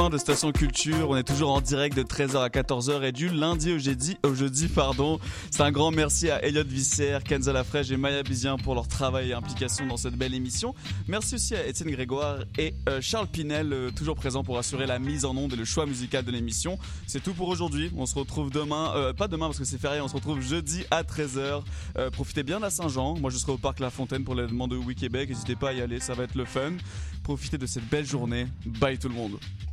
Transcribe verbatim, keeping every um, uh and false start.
De Station Culture, on est toujours en direct de treize heures à quatorze heures et du lundi au jeudi, au jeudi pardon. C'est un grand merci à Elliot Visser, Kenza Lafrèche et Maya Bizien pour leur travail et implication dans cette belle émission. Merci aussi à Étienne Grégoire et euh, Charles Pinel, euh, toujours présents pour assurer la mise en onde et le choix musical de l'émission. C'est tout pour aujourd'hui, on se retrouve demain, euh, pas demain parce que c'est férié, on se retrouve jeudi à treize heures. Euh, profitez bien de la Saint-Jean, moi je serai au parc La Fontaine pour l'événement de Oui Québec, n'hésitez pas à y aller, ça va être le fun. Profitez de cette belle journée, bye tout le monde.